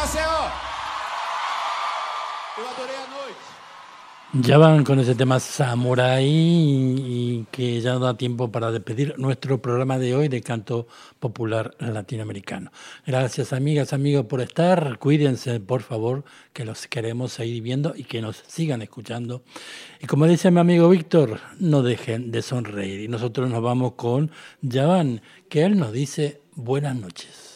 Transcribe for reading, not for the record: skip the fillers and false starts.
Ya van con ese tema Samurai y que ya no da tiempo para despedir nuestro programa de hoy de canto popular latinoamericano. Gracias amigas, amigos por estar. Cuídense, por favor, que los queremos seguir viendo y que nos sigan escuchando. Y como dice mi amigo Víctor, no dejen de sonreír. Y nosotros nos vamos con Yavan, que él nos dice buenas noches.